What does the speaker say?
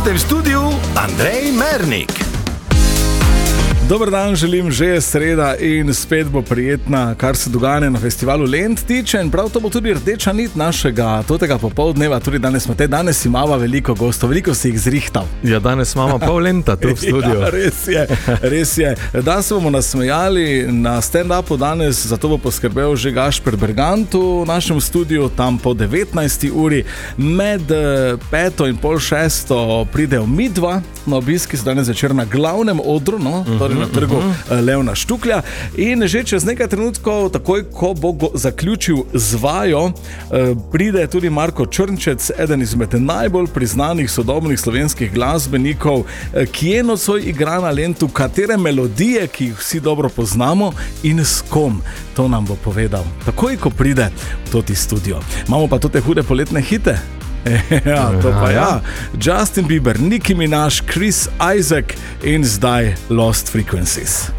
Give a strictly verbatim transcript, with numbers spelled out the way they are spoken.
poletnem studiu Andrej Mernik. Dober dan, želim, že je sreda in spet bo prijetna, kar se dogajanje na festivalu Lent tiče, in prav to bo tudi rdeča nit našega totega popoldneva. Tudi danes smo te, danes imamo veliko gostov, veliko si jih zrihtal. Ja, danes imamo pol lenta tu v studiu. Ja, res je, res je. Da se bomo nasmejali na stand-upu danes, zato bo poskrbel že Gašper Bergant v našem studiu, tam po devetnajsti uri, med peto in pol šesto pridejo midva na obiski, so danes večer na glavnem odru, no, torej na trgu Levna Štuklja, in že čez nekaj trenutkov, takoj ko bo go zaključil z vajo, pride tudi Marko Črnčec, eden izmed najbolj priznanih sodobnih slovenskih glasbenikov, kje nocoj igra na Lentu, katere melodije, ki jih vsi dobro poznamo, in s kom. To nam bo povedal takoj, ko pride v toti studio. Imamo pa tudi hude poletne hite. Ja, to pa ja. Justin Bieber, Nicki Minaj, Chris Isaak in zdaj Lost Frequencies.